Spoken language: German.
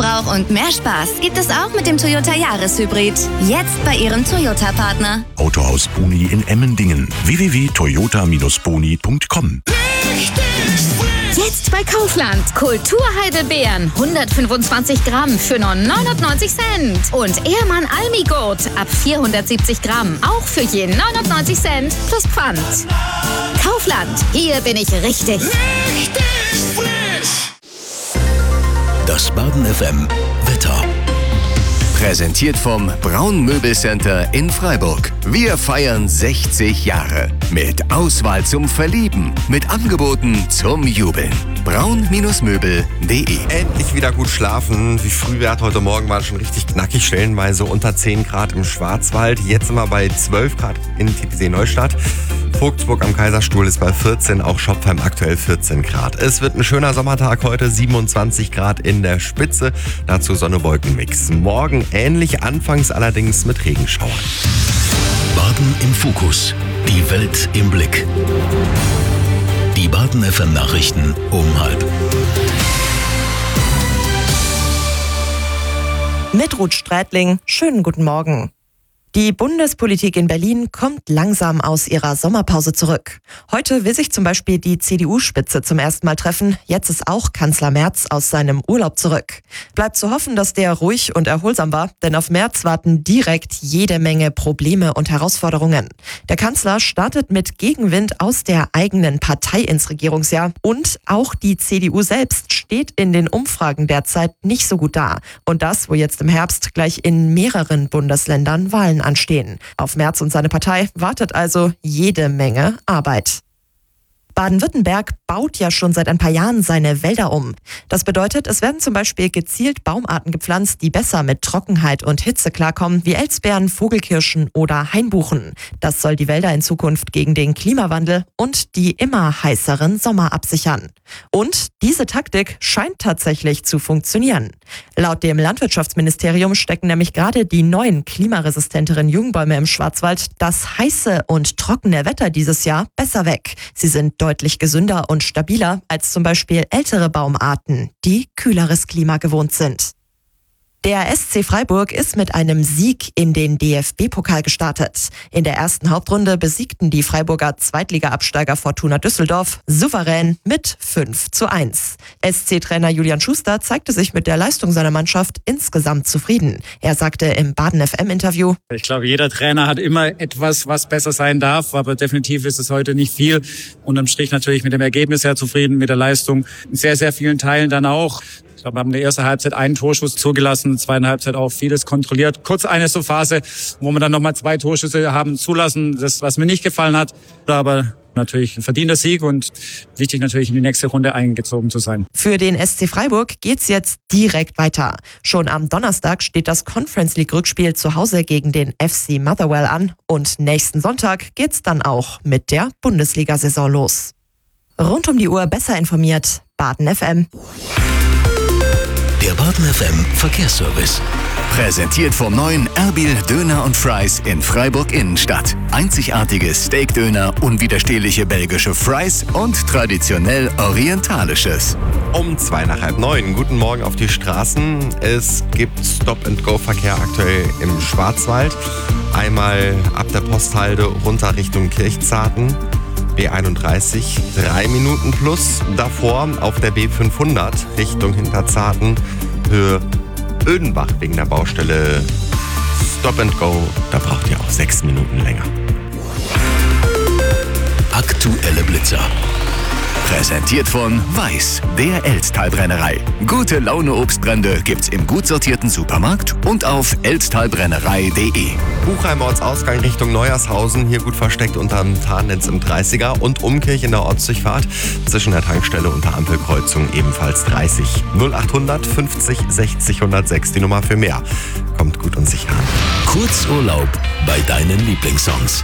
Verbrauch und mehr Spaß gibt es auch mit dem Toyota Jahreshybrid. Jetzt bei Ihrem Toyota-Partner. Autohaus Boni in Emmendingen. www.toyotaminusboni.com. Jetzt bei Kaufland. Kulturheidelbeeren 125 Gramm für nur 99 Cent. Und Ehrmann Almigurt ab 470 Gramm. Auch für je 99 Cent plus Pfand. Kaufland. Hier bin ich richtig. Das Baden FM Wetter. Präsentiert vom Braun Möbelcenter in Freiburg. Wir feiern 60 Jahre. Mit Auswahl zum Verlieben. Mit Angeboten zum Jubeln. braun-möbel.de. Endlich wieder gut schlafen. Wie Frühwert heute Morgen war schon richtig knackig, stellenweise unter 10 Grad im Schwarzwald. Jetzt sind wir bei 12 Grad in Titisee-Neustadt. Vogtsburg am Kaiserstuhl ist bei 14, auch Schopfheim aktuell 14 Grad. Es wird ein schöner Sommertag heute, 27 Grad in der Spitze. Dazu Sonne-Wolken-Mix. Morgen ähnlich, anfangs allerdings mit Regenschauern. Baden im Fokus. Die Welt im Blick. Die Baden FM Nachrichten um 12:30. Mit Ruth Strätling, schönen guten Morgen. Die Bundespolitik in Berlin kommt langsam aus ihrer Sommerpause zurück. Heute will sich zum Beispiel die CDU-Spitze zum ersten Mal treffen. Jetzt ist auch Kanzler Merz aus seinem Urlaub zurück. Bleibt zu hoffen, dass der ruhig und erholsam war, denn auf Merz warten direkt jede Menge Probleme und Herausforderungen. Der Kanzler startet mit Gegenwind aus der eigenen Partei ins Regierungsjahr und auch die CDU selbst steht in den Umfragen derzeit nicht so gut da. Und das, wo jetzt im Herbst gleich in mehreren Bundesländern Wahlen anstehen. Auf Merz und seine Partei wartet also jede Menge Arbeit. Baden-Württemberg baut ja schon seit ein paar Jahren seine Wälder um. Das bedeutet, es werden zum Beispiel gezielt Baumarten gepflanzt, die besser mit Trockenheit und Hitze klarkommen, wie Elsbeeren, Vogelkirschen oder Hainbuchen. Das soll die Wälder in Zukunft gegen den Klimawandel und die immer heißeren Sommer absichern. Und diese Taktik scheint tatsächlich zu funktionieren. Laut dem Landwirtschaftsministerium stecken nämlich gerade die neuen klimaresistenteren Jungbäume im Schwarzwald das heiße und trockene Wetter dieses Jahr besser weg. Sie sind deutlich gesünder und stabiler als zum Beispiel ältere Baumarten, die kühleres Klima gewohnt sind. Der SC Freiburg ist mit einem Sieg in den DFB-Pokal gestartet. In der ersten Hauptrunde besiegten die Freiburger Zweitliga-Absteiger Fortuna Düsseldorf souverän mit 5:1. SC-Trainer Julian Schuster zeigte sich mit der Leistung seiner Mannschaft insgesamt zufrieden. Er sagte im Baden FM-Interview: Ich glaube, jeder Trainer hat immer etwas, was besser sein darf, aber definitiv ist es heute nicht viel. Unterm Strich natürlich mit dem Ergebnis sehr zufrieden, mit der Leistung in sehr, sehr vielen Teilen dann auch. Ich glaube, wir haben in der ersten Halbzeit einen Torschuss zugelassen, in der zweiten Halbzeit auch vieles kontrolliert. Kurz eine so Phase, wo wir dann nochmal 2 Torschüsse haben zulassen, das, was mir nicht gefallen hat. Aber natürlich ein verdienter Sieg und wichtig natürlich in die nächste Runde eingezogen zu sein. Für den SC Freiburg geht's jetzt direkt weiter. Schon am Donnerstag steht das Conference League Rückspiel zu Hause gegen den FC Motherwell an. Und nächsten Sonntag geht's dann auch mit der Bundesliga-Saison los. Rund um die Uhr besser informiert, Baden FM. Der Baden FM Verkehrsservice. Präsentiert vom neuen Erbil Döner und Fries in Freiburg Innenstadt. Einzigartige Steakdöner, unwiderstehliche belgische Fries und traditionell orientalisches. Um 8:45. Guten Morgen auf die Straßen. Es gibt Stop-and-Go-Verkehr aktuell im Schwarzwald. Einmal ab der Posthalde runter Richtung Kirchzarten. B31 3 Minuten plus. Davor auf der B500 Richtung Hinterzarten, Höhe Ödenbach wegen der Baustelle. Stop and Go, da braucht ihr auch 6 Minuten länger. Aktuelle Blitzer. Präsentiert von Weiß, der Elsttalbrennerei. Gute Laune Obstbrände gibt's im gut sortierten Supermarkt und auf elsttalbrennerei.de. Buchheim Ortsausgang Richtung Neuershausen, hier gut versteckt unterm Tarnnetz im 30er und Umkirch in der Ortsdurchfahrt zwischen der Tankstelle und der Ampelkreuzung ebenfalls 30. 0800 50 60 106, die Nummer für mehr. Kommt gut und sicher an. Kurzurlaub bei deinen Lieblingssongs.